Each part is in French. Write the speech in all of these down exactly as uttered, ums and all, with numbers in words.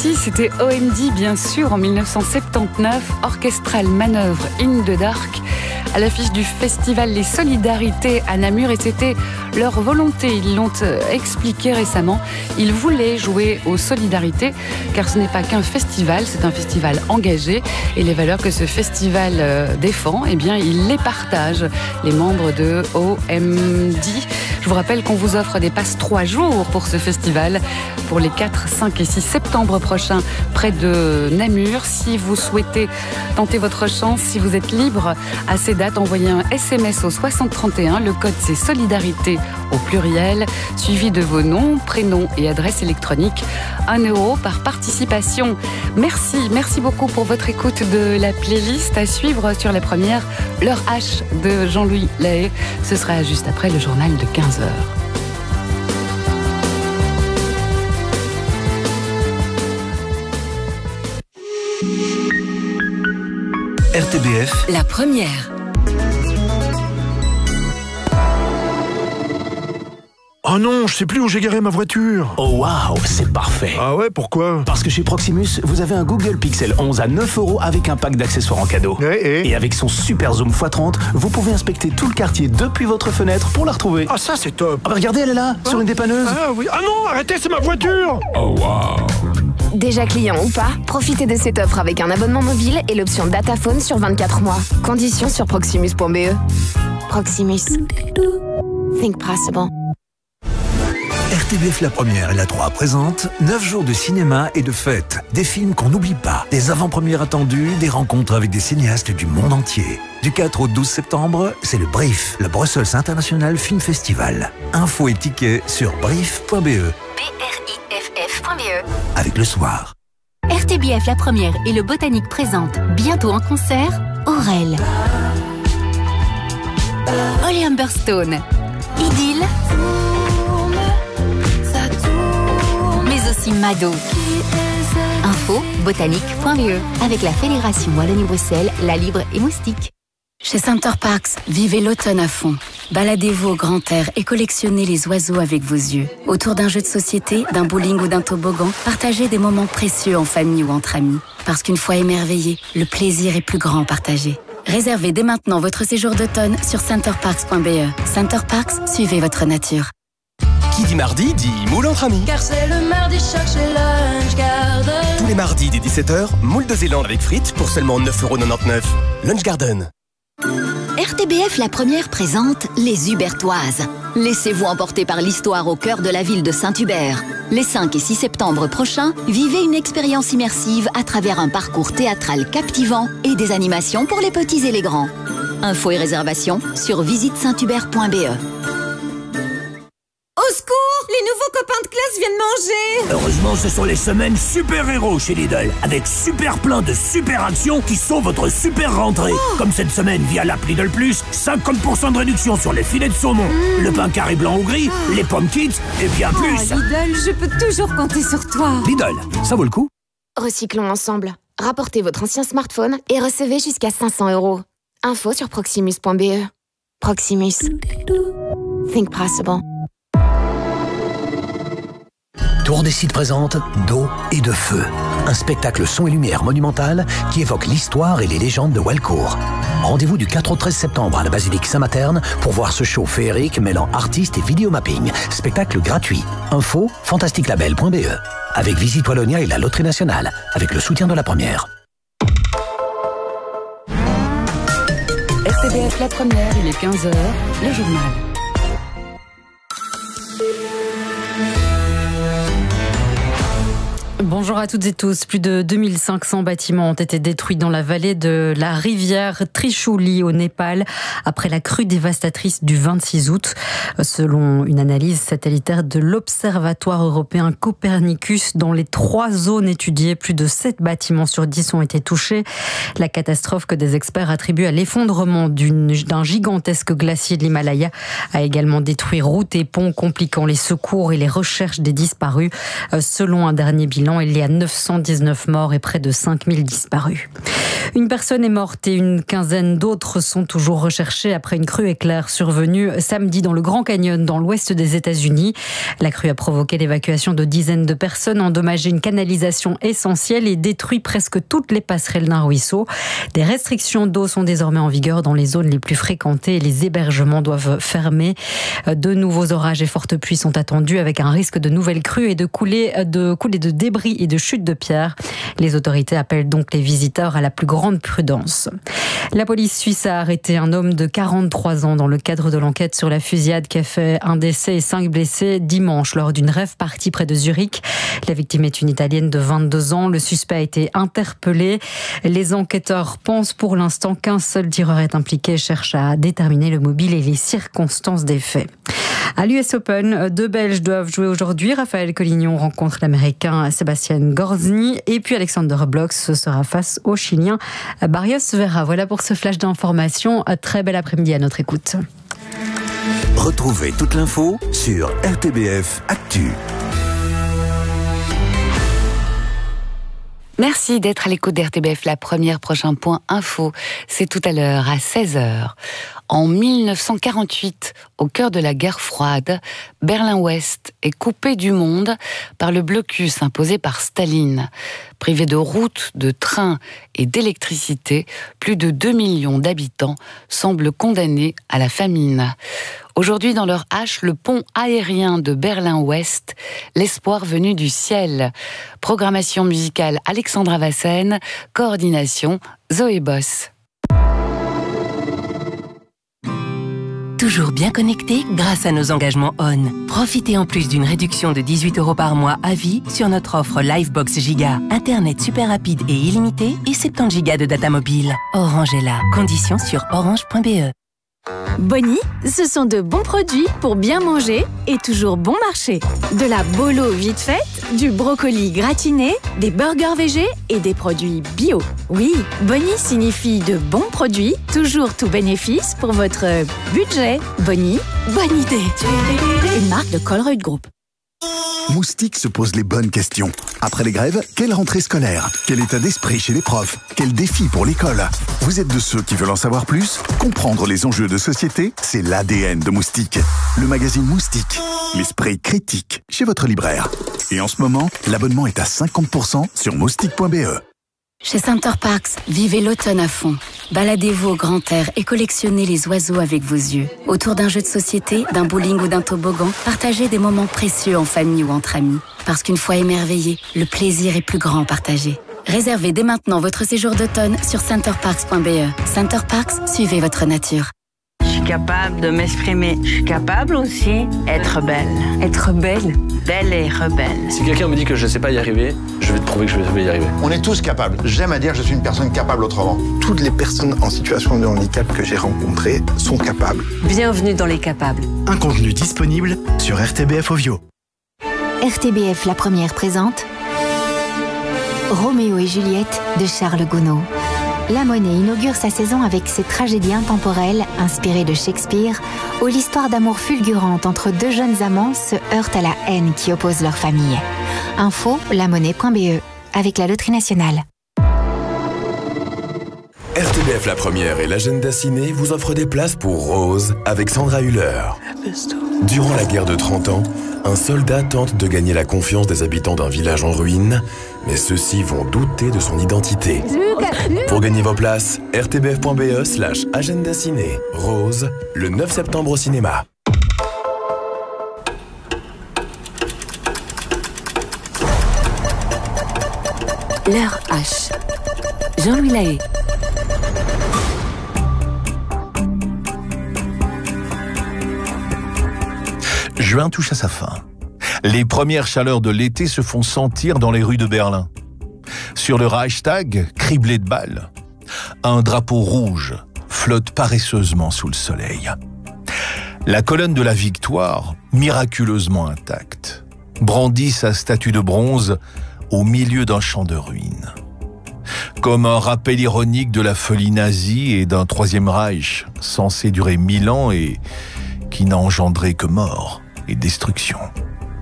Ici, c'était O M D, bien sûr, en mille neuf cent soixante-dix-neuf, Orchestral Manœuvre in the Dark, à l'affiche du festival Les Solidarités à Namur, et c'était leur volonté. Ils l'ont expliqué récemment. Ils voulaient jouer aux solidarités, car ce n'est pas qu'un festival, c'est un festival engagé, et les valeurs que ce festival défend, eh bien, ils les partagent, les membres de O M D. Je vous rappelle qu'on vous offre des passes trois jours pour ce festival, pour les quatre, cinq et six septembre prochains, près de Namur. Si vous souhaitez tenter votre chance, si vous êtes libre à ces dates, envoyez un S M S au soixante trente et un. Le code, c'est Solidarité au pluriel, suivi de vos noms, prénoms et adresses électroniques. un euro par participation. Merci, merci beaucoup pour votre écoute de la playlist. À suivre sur la première, l'heure H de Jean-Louis Lahaye. Ce sera juste après le journal de quinze heures. R T B F, la première. Oh non, je sais plus où j'ai garé ma voiture. Oh waouh, c'est parfait. Ah ouais, pourquoi? Parce que chez Proximus, vous avez un Google Pixel onze à neuf euros avec un pack d'accessoires en cadeau. Et, et... et avec son super zoom fois trente, vous pouvez inspecter tout le quartier depuis votre fenêtre pour la retrouver. Ah ça c'est top. Ah bah regardez, elle est là, ah. sur une dépanneuse. Ah oui. Ah non, arrêtez, c'est ma voiture. Oh waouh. Déjà client ou pas, profitez de cette offre avec un abonnement mobile et l'option Dataphone sur vingt-quatre mois. Conditions sur proximus point b e. Proximus. Think possible. R T B F La Première et La trois présentent neuf jours de cinéma et de fêtes. Des films qu'on n'oublie pas, des avant-premières attendues, des rencontres avec des cinéastes du monde entier. Du quatre au douze septembre, c'est le Brief, le Brussels International Film Festival. Infos et tickets sur brief point b e. B R I F F point b e. Avec le soir. R T B F La Première et le Botanique présentent bientôt en concert Aurel, Holly Humberstone, Idylle, mais aussi Mado. Info botanique point b e avec la Fédération Wallonie-Bruxelles, La Libre et Moustique. Chez Center Parcs, vivez l'automne à fond. Baladez-vous au grand air et collectionnez les oiseaux avec vos yeux. Autour d'un jeu de société, d'un bowling ou d'un toboggan, partagez des moments précieux en famille ou entre amis. Parce qu'une fois émerveillé, le plaisir est plus grand partagé. Réservez dès maintenant votre séjour d'automne sur center parks point b e. Center Parcs, suivez votre nature. Qui dit mardi dit moule entre amis. Car c'est le mardi choc chez Lunch Garden. Tous les mardis dès dix-sept heures, moule de Zélande avec frites pour seulement neuf euros quatre-vingt-dix-neuf. Lunch Garden. R T B F La Première présente Les Hubertoises. Laissez-vous emporter par l'histoire au cœur de la ville de Saint-Hubert. Les cinq et six septembre prochains, vivez une expérience immersive à travers un parcours théâtral captivant et des animations pour les petits et les grands. Infos et réservations sur visite saint hubert point b e. Au secours! Les nouveaux copains de classe viennent manger! Heureusement, ce sont les semaines super-héros chez Lidl, avec super plein de super actions qui sont votre super rentrée. Oh. Comme cette semaine via l'app Lidl Plus, cinquante pour cent de réduction sur les filets de saumon, mmh. le pain carré blanc ou gris, oh. les pommes kids et bien oh, plus. Lidl, je peux toujours compter sur toi. Lidl, ça vaut le coup. Recyclons ensemble. Rapportez votre ancien smartphone et recevez jusqu'à cinq cents euros. Info sur proximus point b e. Proximus. Think possible. Tour des Sites présente d'eau et de feu. Un spectacle son et lumière monumental qui évoque l'histoire et les légendes de Walcourt. Rendez-vous du quatre au treize septembre à la basilique Saint-Materne pour voir ce show féerique mêlant artistes et vidéomapping. Spectacle gratuit. Info fantastique label point b e. Avec Visite Wallonia et la Loterie Nationale. Avec le soutien de La Première. R T B F La Première, il est quinze heures, le journal. Bonjour à toutes et tous. Plus de deux mille cinq cents bâtiments ont été détruits dans la vallée de la rivière Trishuli au Népal après la crue dévastatrice du vingt-six août. Selon une analyse satellitaire de l'Observatoire européen Copernicus, dans les trois zones étudiées, plus de sept bâtiments sur dix ont été touchés. La catastrophe que des experts attribuent à l'effondrement d'une, d'un gigantesque glacier de l'Himalaya a également détruit routes et ponts, compliquant les secours et les recherches des disparus. Selon un dernier bilan bilan, il y a neuf cent dix-neuf morts et près de cinq mille disparus. Une personne est morte et une quinzaine d'autres sont toujours recherchées après une crue éclair survenue samedi dans le Grand Canyon, dans l'ouest des États-Unis. La crue a provoqué l'évacuation de dizaines de personnes, endommagé une canalisation essentielle et détruit presque toutes les passerelles d'un ruisseau. Des restrictions d'eau sont désormais en vigueur dans les zones les plus fréquentées et les hébergements doivent fermer. De nouveaux orages et fortes pluies sont attendus avec un risque de nouvelles crues et de coulées de, coulées de débris et de chutes de pierres. Les autorités appellent donc les visiteurs à la plus grande prudence. La police suisse a arrêté un homme de quarante-trois ans dans le cadre de l'enquête sur la fusillade qui a fait un décès et cinq blessés dimanche lors d'une rave party près de Zurich. La victime est une Italienne de vingt-deux ans. Le suspect a été interpellé. Les enquêteurs pensent pour l'instant qu'un seul tireur est impliqué et cherchent à déterminer le mobile et les circonstances des faits. À l'U S Open, deux Belges doivent jouer aujourd'hui. Raphaël Collignon rencontre l'Américain Sébastien Gorzni et puis Alexander Blok sera face au Chilien Barrios Vera. Voilà pour ce flash d'information. Très bel après-midi à notre écoute. Retrouvez toute l'info sur R T B F Actu. Merci d'être à l'écoute d'R T B F, la première. Prochain point info, c'est tout à l'heure à seize heures. En mille neuf cent quarante-huit, au cœur de la guerre froide, Berlin-Ouest est coupé du monde par le blocus imposé par Staline. Privé de routes, de trains et d'électricité, plus de deux millions d'habitants semblent condamnés à la famine. Aujourd'hui, dans leur hache, le pont aérien de Berlin-Ouest, l'espoir venu du ciel. Programmation musicale Alexandra Vassen, coordination Zoé Boss. Toujours bien connecté grâce à nos engagements O N. Profitez en plus d'une réduction de dix-huit euros par mois à vie sur notre offre Livebox Giga. Internet super rapide et illimité et soixante-dix gigas de data mobile. Orange est là. Conditions sur orange point b e. Bonnie, ce sont de bons produits pour bien manger et toujours bon marché. De la bolo vite faite, du brocoli gratiné, des burgers végés et des produits bio. Oui, Bonnie signifie de bons produits, toujours tout bénéfice pour votre budget. Bonnie, bonne idée. Une marque de Colruyt Group. Moustique se pose les bonnes questions. Après les grèves, quelle rentrée scolaire? Quel état d'esprit chez les profs? Quel défi pour l'école? Vous êtes de ceux qui veulent en savoir plus? Comprendre les enjeux de société, c'est l'A D N de Moustique. Le magazine Moustique, l'esprit critique, chez votre libraire. Et en ce moment, l'abonnement est à cinquante pour cent sur moustique point b e. Chez Center Parks, vivez l'automne à fond. Baladez-vous au grand air et collectionnez les oiseaux avec vos yeux. Autour d'un jeu de société, d'un bowling ou d'un toboggan, partagez des moments précieux en famille ou entre amis. Parce qu'une fois émerveillé, le plaisir est plus grand partagé. Réservez dès maintenant votre séjour d'automne sur center parks point b e. Center Parks, suivez votre nature. Je suis capable de m'exprimer. Je suis capable aussi d'être belle. Être belle Belle et rebelle. Si quelqu'un me dit que je ne sais pas y arriver, je vais te prouver que je vais y arriver. On est tous capables. J'aime à dire que je suis une personne capable autrement. Toutes les personnes en situation de handicap que j'ai rencontrées sont capables. Bienvenue dans les capables. Un contenu disponible sur R T B F Ovio. R T B F La Première présente Roméo et Juliette de Charles Gounod. La Monnaie inaugure sa saison avec ses tragédies intemporelles inspirées de Shakespeare, où l'histoire d'amour fulgurante entre deux jeunes amants se heurte à la haine qui oppose leurs familles. Info la monnaie point b e avec la Loterie Nationale. R T B F La Première et l'agenda ciné vous offrent des places pour Rose avec Sandra Hüller. Durant la guerre de trente ans, un soldat tente de gagner la confiance des habitants d'un village en ruine, mais ceux-ci vont douter de son identité. Pour gagner vos places, r t b f point b e slash agenda ciné. Rose, le neuf septembre au cinéma. L'heure H. Jean-Louis Lahaye. Juin touche à sa fin. Les premières chaleurs de l'été se font sentir dans les rues de Berlin. Sur le Reichstag, criblé de balles, un drapeau rouge flotte paresseusement sous le soleil. La colonne de la Victoire, miraculeusement intacte, brandit sa statue de bronze au milieu d'un champ de ruines. Comme un rappel ironique de la folie nazie et d'un Troisième Reich censé durer mille ans et qui n'a engendré que mort et destruction.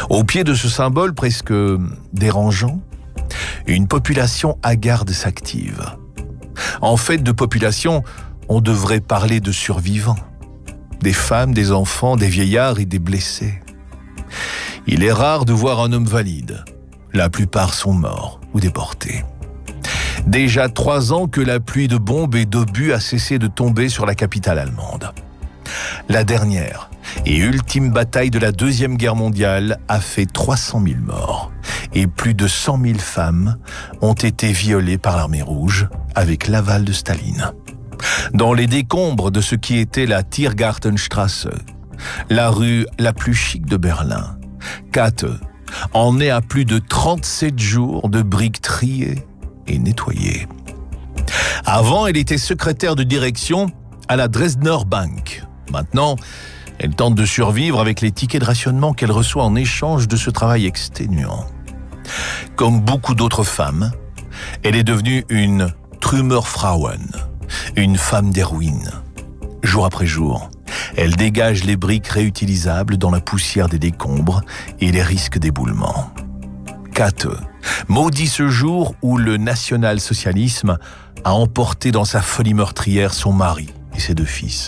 Au pied de ce symbole presque dérangeant, une population hagarde s'active. En fait de population, on devrait parler de survivants. Des femmes, des enfants, des vieillards et des blessés. Il est rare de voir un homme valide. La plupart sont morts ou déportés. Déjà trois ans que la pluie de bombes et d'obus a cessé de tomber sur la capitale allemande. La dernière et ultime bataille de la Deuxième Guerre mondiale a fait trois cent mille morts et plus de cent mille femmes ont été violées par l'armée rouge avec l'aval de Staline. Dans les décombres de ce qui était la Tiergartenstrasse, la rue la plus chic de Berlin, Käthe en est à plus de trente-sept jours de briques triées et nettoyées. Avant, elle était secrétaire de direction à la Dresdner Bank. Maintenant, elle tente de survivre avec les tickets de rationnement qu'elle reçoit en échange de ce travail exténuant. Comme beaucoup d'autres femmes, elle est devenue une Trümmerfrauen, une femme des ruines. Jour après jour, elle dégage les briques réutilisables dans la poussière des décombres et les risques d'éboulement. Käthe maudit ce jour où le national-socialisme a emporté dans sa folie meurtrière son mari et ses deux fils.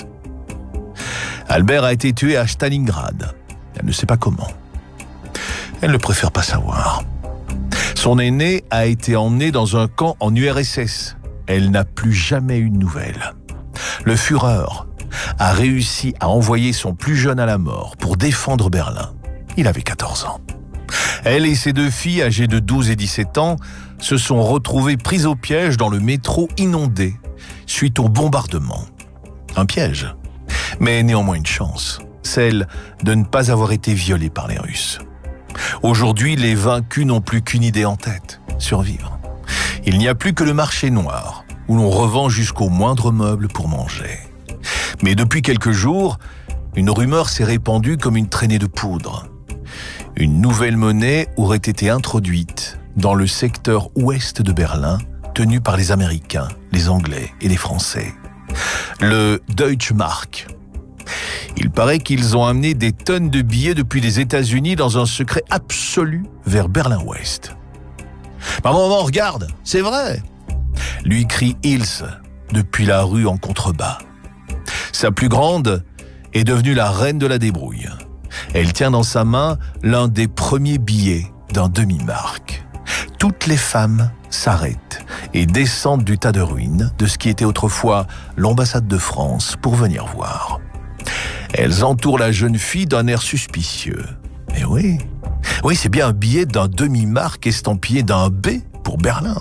Albert a été tué à Stalingrad. Elle ne sait pas comment. Elle ne préfère pas savoir. Son aîné a été emmené dans un camp en U R S S. Elle n'a plus jamais eu de nouvelles. Le Führer a réussi à envoyer son plus jeune à la mort pour défendre Berlin. Il avait quatorze ans. Elle et ses deux filles, âgées de douze et dix-sept ans, se sont retrouvées prises au piège dans le métro inondé suite au bombardement. Un piège, mais néanmoins une chance, celle de ne pas avoir été violées par les Russes. Aujourd'hui, les vaincus n'ont plus qu'une idée en tête, survivre. Il n'y a plus que le marché noir, où l'on revend jusqu'au moindre meuble pour manger. Mais depuis quelques jours, une rumeur s'est répandue comme une traînée de poudre. Une nouvelle monnaie aurait été introduite dans le secteur ouest de Berlin, tenu par les Américains, les Anglais et les Français. Le Deutsche Mark. Il paraît qu'ils ont amené des tonnes de billets depuis les États-Unis dans un secret absolu vers Berlin-Ouest. « Maman, maman, regarde, c'est vrai !» lui crie Ilse depuis la rue en contrebas. Sa plus grande est devenue la reine de la débrouille. Elle tient dans sa main l'un des premiers billets d'un demi-marque. Toutes les femmes s'arrêtent et descendent du tas de ruines de ce qui était autrefois l'ambassade de France pour venir voir. Elles entourent la jeune fille d'un air suspicieux. Mais oui, oui, c'est bien un billet d'un demi-marque estampillé d'un B pour Berlin.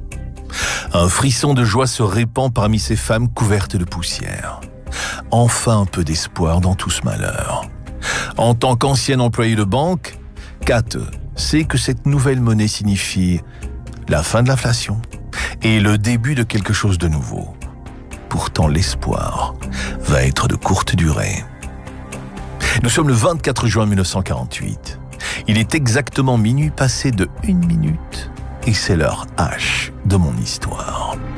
Un frisson de joie se répand parmi ces femmes couvertes de poussière. Enfin un peu d'espoir dans tout ce malheur. En tant qu'ancienne employée de banque, Käthe sait que cette nouvelle monnaie signifie la fin de l'inflation et le début de quelque chose de nouveau. Pourtant, l'espoir va être de courte durée. Nous sommes le vingt-quatre juin mille neuf cent quarante-huit. Il est exactement minuit passé de une minute et c'est l'heure H de mon histoire.